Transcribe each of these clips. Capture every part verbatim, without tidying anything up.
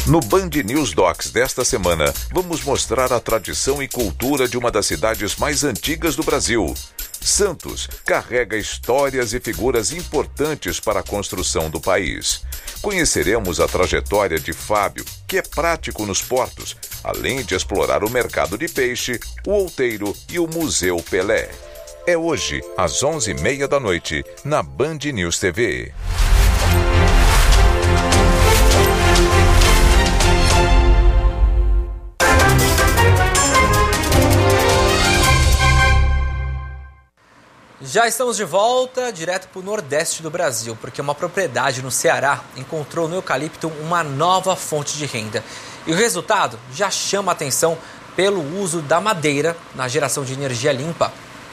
No Band News Docs desta semana, vamos mostrar a tradição e cultura de uma das cidades mais antigas do Brasil. Santos carrega histórias e figuras importantes para a construção do país. Conheceremos a trajetória de Fábio, que é prático nos portos, além de explorar o mercado de peixe, o outeiro e o Museu Pelé. É hoje, às onze e meia da noite, na Band News T V. Já estamos de volta, direto para o Nordeste do Brasil, porque uma propriedade no Ceará encontrou no eucalipto uma nova fonte de renda. E o resultado já chama a atenção pelo uso da madeira na geração de energia limpa.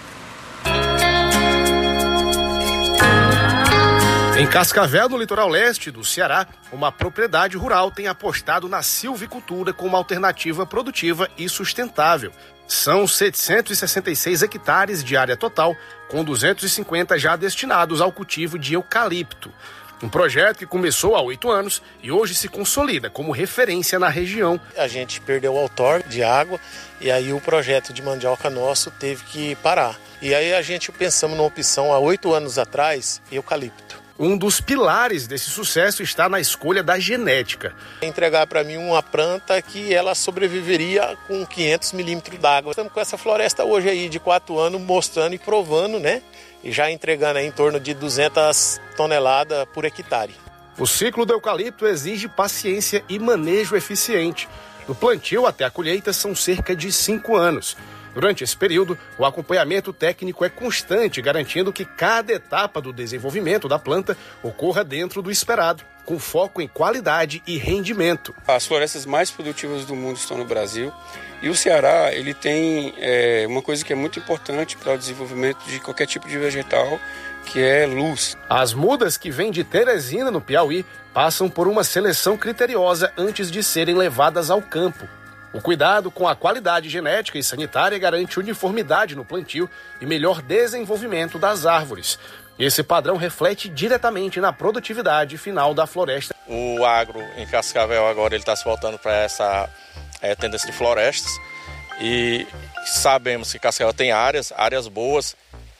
Em Cascavel, no litoral leste do Ceará, uma propriedade rural tem apostado na silvicultura como alternativa produtiva e sustentável. São setecentos e sessenta e seis hectares de área total, com duzentos e cinquenta já destinados ao cultivo de eucalipto. Um projeto que começou há oito anos e hoje se consolida como referência na região. A gente perdeu o outorga de água e aí o projeto de mandioca nosso teve que parar. E aí a gente pensamos numa opção há oito anos atrás, eucalipto. Um dos pilares desse sucesso está na escolha da genética. Entregar para mim uma planta que ela sobreviveria com quinhentos milímetros d'água. Estamos com essa floresta hoje aí de quatro anos mostrando e provando, né? E já entregando aí em torno de duzentas toneladas por hectare. O ciclo do eucalipto exige paciência e manejo eficiente. Do plantio até a colheita são cerca de cinco anos. Durante esse período, o acompanhamento técnico é constante, garantindo que cada etapa do desenvolvimento da planta ocorra dentro do esperado, com foco em qualidade e rendimento. As florestas mais produtivas do mundo estão no Brasil e o Ceará ele tem é, uma coisa que é muito importante para o desenvolvimento de qualquer tipo de vegetal, que é luz. As mudas que vêm de Teresina, no Piauí, passam por uma seleção criteriosa antes de serem levadas ao campo. O cuidado com a qualidade genética e sanitária garante uniformidade no plantio e melhor desenvolvimento das árvores. Esse padrão reflete diretamente na produtividade final da floresta. O agro em Cascavel agora ele está se voltando para essa é, tendência de florestas e sabemos que Cascavel tem áreas, áreas boas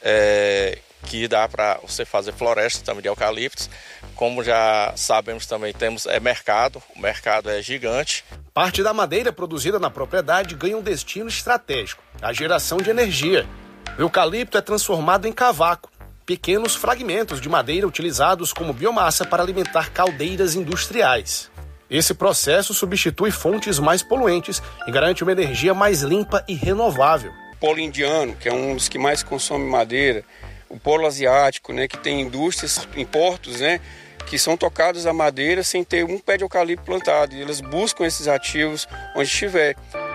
é, que dá para você fazer florestas também de eucaliptos. Como já sabemos também temos é, mercado, o mercado é gigante. Parte da madeira produzida na propriedade ganha um destino estratégico, a geração de energia. O eucalipto é transformado em cavaco, pequenos fragmentos de madeira utilizados como biomassa para alimentar caldeiras industriais. Esse processo substitui fontes mais poluentes e garante uma energia mais limpa e renovável. O polo indiano, que é um dos que mais consome madeira, o polo asiático, né, que tem indústrias em portos, né, que são tocados a madeira sem ter um pé de eucalipto plantado. E eles buscam esses ativos onde estiver.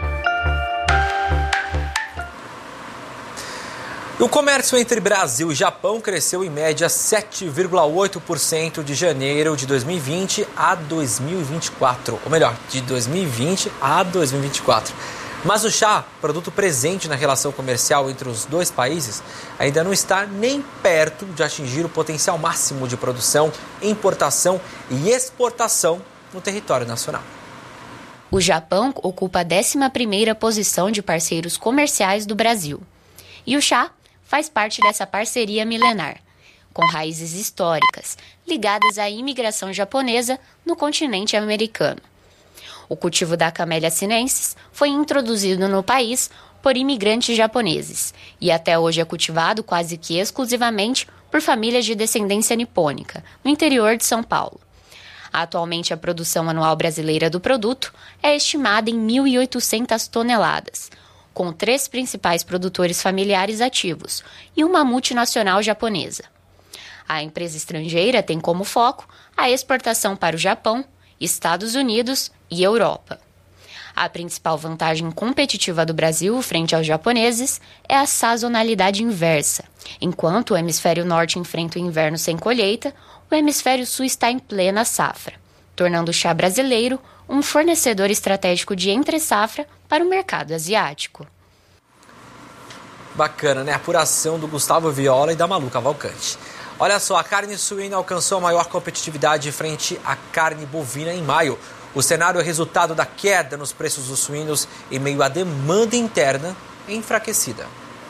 O comércio entre Brasil e Japão cresceu em média sete vírgula oito por cento de janeiro de dois mil e vinte a dois mil e vinte e quatro. Ou melhor, de dois mil e vinte a dois mil e vinte e quatro. Mas o chá, produto presente na relação comercial entre os dois países, ainda não está nem perto de atingir o potencial máximo de produção, importação e exportação no território nacional. O Japão ocupa a décima primeira posição de parceiros comerciais do Brasil. E o chá faz parte dessa parceria milenar, com raízes históricas ligadas à imigração japonesa no continente americano. O cultivo da Camellia sinensis foi introduzido no país por imigrantes japoneses e até hoje é cultivado quase que exclusivamente por famílias de descendência nipônica, no interior de São Paulo. Atualmente, a produção anual brasileira do produto é estimada em mil e oitocentas toneladas, com três principais produtores familiares ativos e uma multinacional japonesa. A empresa estrangeira tem como foco a exportação para o Japão, Estados Unidos e Europa. A principal vantagem competitiva do Brasil frente aos japoneses é a sazonalidade inversa. Enquanto o hemisfério norte enfrenta o inverno sem colheita, o hemisfério sul está em plena safra, tornando o chá brasileiro um fornecedor estratégico de entre-safra para o mercado asiático. Bacana, né? A apuração do Gustavo Viola e da Malu Cavalcante. Olha só, a carne suína alcançou a maior competitividade frente à carne bovina em maio. O cenário é resultado da queda nos preços dos suínos em meio à demanda interna enfraquecida.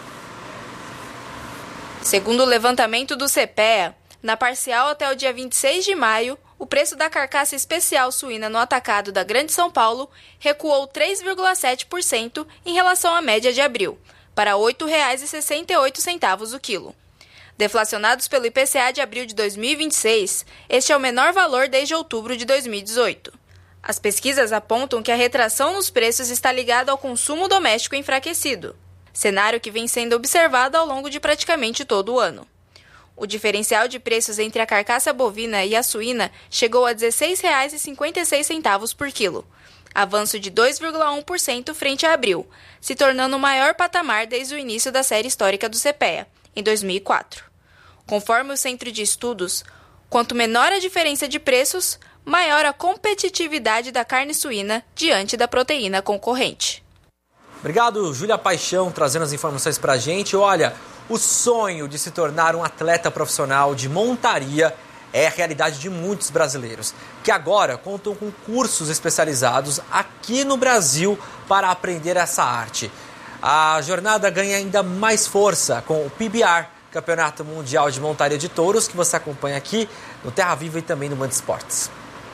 Segundo o levantamento do CEPEA, na parcial até o dia vinte e seis de maio, o preço da carcaça especial suína no atacado da Grande São Paulo recuou três vírgula sete por cento em relação à média de abril, para oito reais e sessenta e oito centavos o quilo. Deflacionados pelo I P C A de abril de dois mil e vinte e seis, este é o menor valor desde outubro de dois mil e dezoito. As pesquisas apontam que a retração nos preços está ligada ao consumo doméstico enfraquecido, cenário que vem sendo observado ao longo de praticamente todo o ano. O diferencial de preços entre a carcaça bovina e a suína chegou a dezesseis reais e cinquenta e seis centavos por quilo, avanço de dois vírgula um por cento frente a abril, se tornando o maior patamar desde o início da série histórica do CEPEA, em dois mil e quatro. Conforme o Centro de Estudos, quanto menor a diferença de preços, maior a competitividade da carne suína diante da proteína concorrente. Obrigado, Júlia Paixão, trazendo as informações para a gente. Olha, o sonho de se tornar um atleta profissional de montaria é a realidade de muitos brasileiros, que agora contam com cursos especializados aqui no Brasil para aprender essa arte. A jornada ganha ainda mais força com o P B R, Campeonato Mundial de Montaria de Touros, que você acompanha aqui no Terra Viva e também no Band Esportes.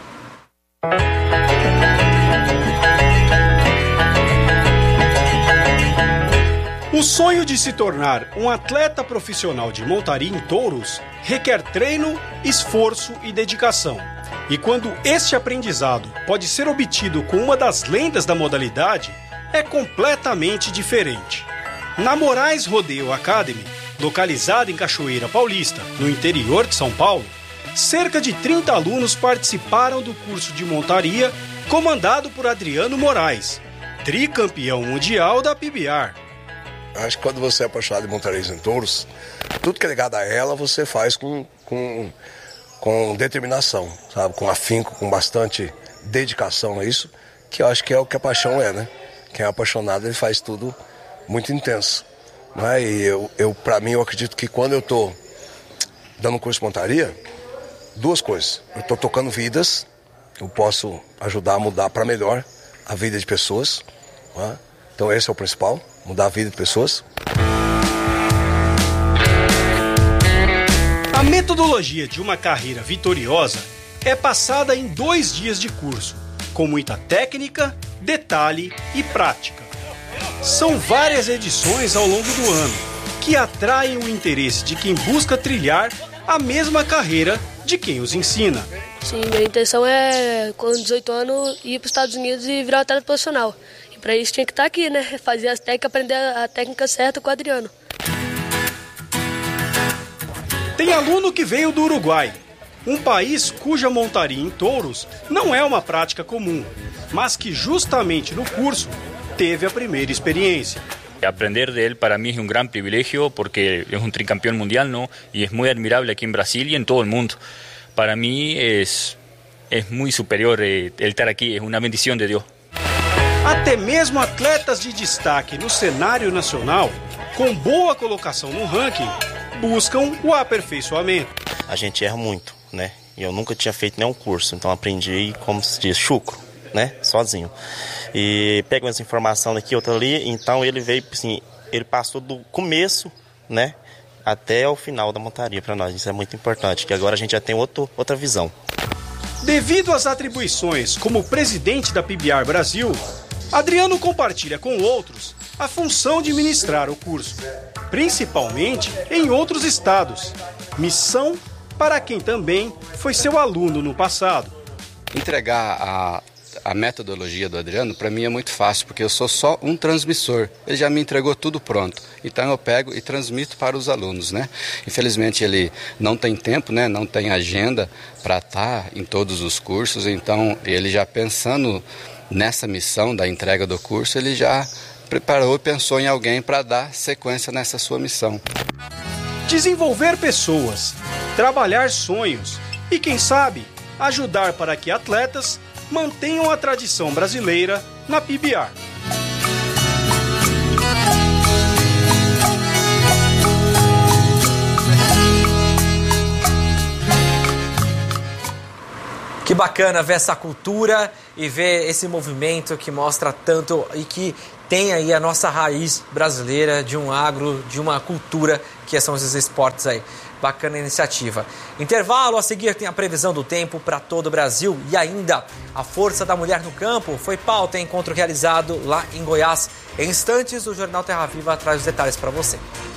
O sonho de se tornar um atleta profissional de montaria em touros requer treino, esforço e dedicação. E quando este aprendizado pode ser obtido com uma das lendas da modalidade, é completamente diferente. Na Moraes Rodeo Academy, localizada em Cachoeira Paulista, no interior de São Paulo, cerca de trinta alunos participaram do curso de montaria comandado por Adriano Moraes, tricampeão mundial da P B R. Acho que quando você é apaixonado em montaria em touros, tudo que é ligado a ela você faz com, com, com determinação, sabe? Com afinco, com bastante dedicação a isso, que eu acho que é o que a paixão é, né? Quem é apaixonado, ele faz tudo muito intenso. Né? E eu, eu, pra mim, eu acredito que quando eu estou dando um curso de montaria, duas coisas. Eu estou tocando vidas, eu posso ajudar a mudar para melhor a vida de pessoas. Né? Então esse é o principal, mudar a vida de pessoas. A metodologia de uma carreira vitoriosa é passada em dois dias de curso, com muita técnica, detalhe e prática. São várias edições ao longo do ano, que atraem o interesse de quem busca trilhar a mesma carreira de quem os ensina. Sim, minha intenção é, com dezoito anos, ir para os Estados Unidos e virar um atleta profissional. E para isso tinha que estar aqui, né? Fazer as técnicas, aprender a técnica certa com o Adriano. Tem aluno que veio do Uruguai, um país cuja montaria em touros não é uma prática comum, mas que justamente no curso teve a primeira experiência. Aprender de él para mí es un gran privilegio porque es un tricampeón mundial, ¿no? Y es muy admirable aquí en Brasil y en todo el mundo. Para mí es, es muy superior eh, el estar aquí, es una bendición de Dios. Até mesmo atletas de destaque no cenário nacional, com boa colocação no ranking, buscam o aperfeiçoamento. A gente erra muito, né? Eu nunca tinha feito nenhum curso, então aprendi, como se diz, chucro, né? Sozinho. E pego essa informação daqui, outra ali, então ele veio, assim, ele passou do começo, né, até o final da montaria para nós. Isso é muito importante, que agora a gente já tem outro, outra visão. Devido às atribuições como presidente da P B R Brasil, Adriano compartilha com outros a função de ministrar o curso, principalmente em outros estados. Missão para quem também foi seu aluno no passado. Entregar a A metodologia do Adriano, para mim, é muito fácil, porque eu sou só um transmissor. Ele já me entregou tudo pronto. Então, eu pego e transmito para os alunos, né? Infelizmente, ele não tem tempo, né? Não tem agenda para estar em todos os cursos. Então, ele já pensando nessa missão da entrega do curso, ele já preparou e pensou em alguém para dar sequência nessa sua missão. Desenvolver pessoas, trabalhar sonhos e, quem sabe, ajudar para que atletas mantenham a tradição brasileira na P B R. Que bacana ver essa cultura e ver esse movimento que mostra tanto e que tem aí a nossa raiz brasileira de um agro, de uma cultura que são esses esportes aí. Bacana a iniciativa. Intervalo, a seguir tem a previsão do tempo para todo o Brasil e ainda a força da mulher no campo foi pauta em encontro realizado lá em Goiás. Em instantes, o Jornal Terra Viva traz os detalhes para você.